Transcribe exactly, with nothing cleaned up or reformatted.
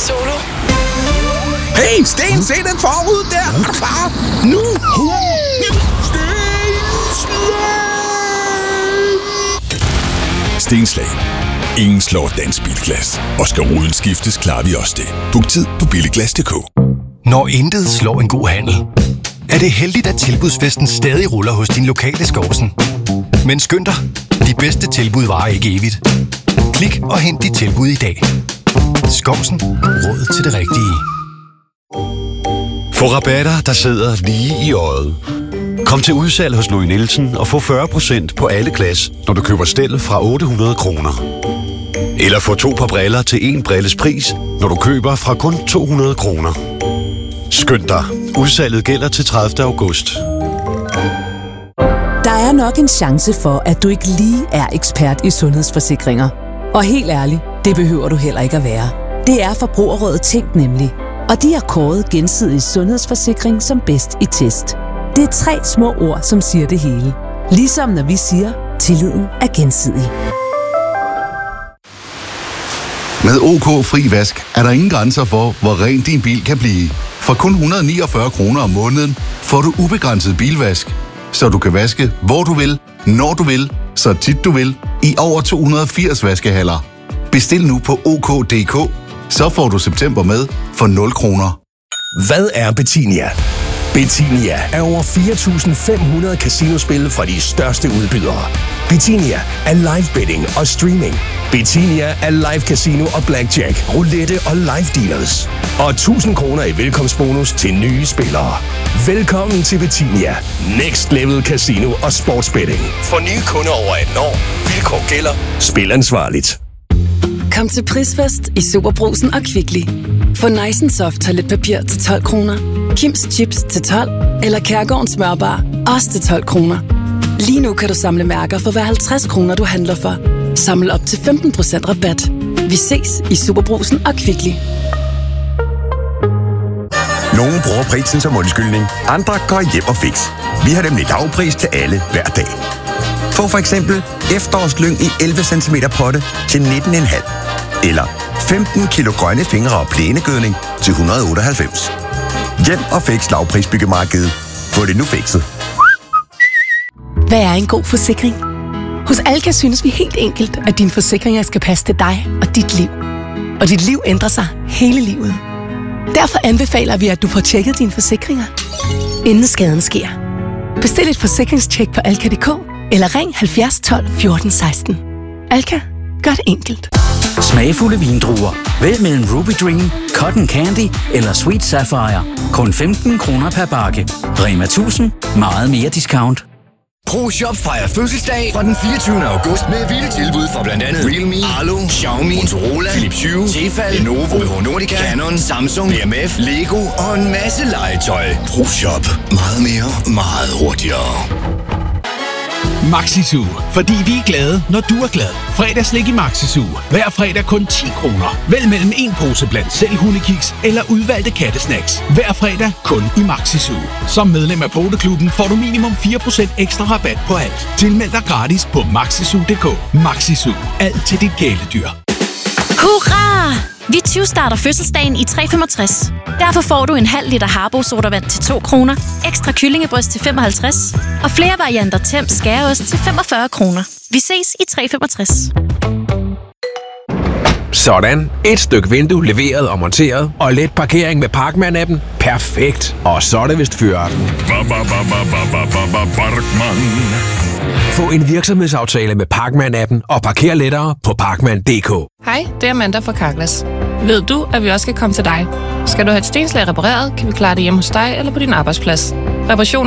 Solo? Hey, Sten, se den forud der! Er du klar? Nu! Stenslag. Ingen slår dansk bilglas. Og skal ruden skiftes, klarer vi også det. Book tid på billiglas punktum d k. Når intet slår en god handel, er det heldigt, at tilbudsfesten stadig ruller hos din lokale Skovsen. Men skynd dig, de bedste tilbud varer ikke evigt. Klik og hent dit tilbud i dag. Skovsen. Råd til det rigtige. Få rabatter, der sidder lige i øjet. Kom til udsalg hos Louis Nielsen og få fyrre procent på alle glas, når du køber stel fra otte hundrede kroner. Eller få to par briller til en brilles pris, når du køber fra kun to hundrede kroner. Skynd dig. Udsalget gælder til tredivte august. Der er nok en chance for, at du ikke lige er ekspert i sundhedsforsikringer. Og helt ærligt, det behøver du heller ikke at være. Det er Forbrugerrådet Tænk nemlig. Og de har kåret Gensidig Sundhedsforsikring som bedst i test. Det er tre små ord, som siger det hele. Ligesom når vi siger, tilliden er gensidig. Med OK Fri Vask er der ingen grænser for, hvor ren din bil kan blive. For kun et hundrede og niogfyrre kroner om måneden får du ubegrænset bilvask. Så du kan vaske, hvor du vil, når du vil, så tit du vil, i over to hundrede og firs vaskehaller. Bestil nu på OK punktum d k, så får du september med for nul kroner. Hvad er Betinia? Betinia er over fire tusind fem hundrede casinospil fra de største udbydere. Betinia er live betting og streaming. Betinia er live casino og blackjack, roulette og live dealers. Og tusind kroner i velkomstbonus til nye spillere. Velkommen til Betinia. Next Level Casino og Sportsbetting. For nye kunder over atten år. Vilkår gælder. Spil ansvarligt. Kom til Prisfest i Superbrugsen og Kvickly. Få Nice Soft toiletpapir til tolv kroner. Kims Chips til tolv. Eller Kærgårdens smørbar også til tolv kroner. Lige nu kan du samle mærker for hver halvtreds kroner, du handler for. Samle op til femten procent rabat. Vi ses i Superbrugsen og Kvickly. Nogle bruger prisen som undskyldning. Andre går hjem og fix. Vi har nemlig lavpris til alle hver dag. Få for eksempel efterårslyng i elleve centimeter potte til nitten komma fem. Eller femten kilo grønne fingre og plænegødning til et hundrede og otteoghalvfems. Hjem og fix lavprisbyggemarkedet. Få det nu fikset. Hvad er en god forsikring? Hos Alka synes vi helt enkelt, at dine forsikringer skal passe til dig og dit liv. Og dit liv ændrer sig hele livet. Derfor anbefaler vi, at du får tjekket dine forsikringer, inden skaden sker. Bestil et forsikringstjek på alka punktum d k eller ring halvfjerds tolv fjorten seksten. Alka, gør det enkelt. Smagfulde vindruer. Vælg mellem Ruby Dream, Cotton Candy eller Sweet Sapphire. Kun femten kroner per bakke. Rema tusind. Meget mere discount. ProShop fejrer fødselsdag fra den fireogtyvende august med vilde tilbud for blandt andet Realme, Arlo, Xiaomi, Motorola, Philips Hue, Tefal, Lenovo, B H Nordica, Canon, Samsung, B M F, Lego og en masse legetøj. ProShop. Meget mere, meget hurtigere. Maxisu, fordi vi er glade, når du er glad. Fredagslik i Maxisu. Hver fredag kun ti kroner. Vælg mellem en pose blandt selv hundekiks eller udvalgte kattesnacks. Hver fredag kun i Maxisu. Som medlem af Poteklubben får du minimum fire procent ekstra rabat på alt. Tilmeld dig gratis på maxisu punktum d k. Maxisu. Alt til dit kæledyr. Hurra! Vi tyve-starter fødselsdagen i tre femogtres. Derfor får du en halv liter Harbo sodavand til to kroner, ekstra kyllingebryst til femoghalvtreds og flere varianter Temp skæreost til femogfyrre kroner. Vi ses i tre femogtres. Sådan. Et stykke vindue leveret og monteret, og let parkering med Parkman-appen. Perfekt. Og så er det vist fyraften. Få en virksomhedsaftale med Parkman-appen og parker lettere på parkman punktum d k. Hej, det er Amanda fra Carglass. Ved du, at vi også skal komme til dig? Skal du have et stenslag repareret, kan vi klare det hjemme hos dig eller på din arbejdsplads. Reparation